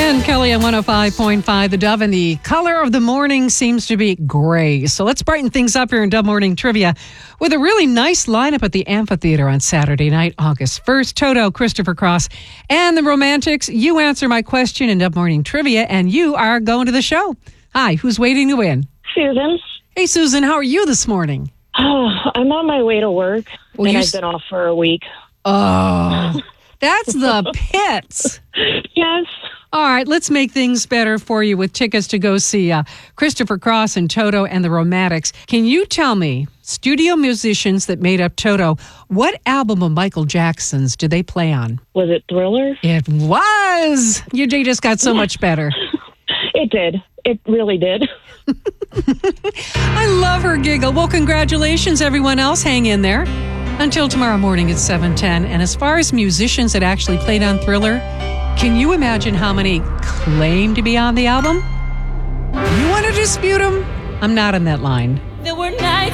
And Kelly on 105.5, The Dove, and the color of the morning seems to be gray. So let's brighten things up here in Dove Morning Trivia with a really nice lineup at the Amphitheater on Saturday night, August 1st. Toto, Christopher Cross, and the Romantics. You answer my question in Dove Morning Trivia, and you are going to the show. Hi, who's waiting to win? Susan. Hey, Susan, how are you this morning? Oh, I'm on my way to work, Well, and you I've been off for a week. Oh, that's the pits. Yes. All right, let's make things better for you with tickets to go see Christopher Cross and Toto and the Romantics. Can you tell me, studio musicians that made up Toto, what album of Michael Jackson's did they play on? Was it Thriller? It was. Your day just got so much better. It did. It really did. I love her giggle. Well, congratulations, everyone else. Hang in there until tomorrow morning at 7:10. And as far as musicians that actually played on Thriller, can you imagine how many claim to be on the album? You want to dispute them? I'm not on that line. There were nights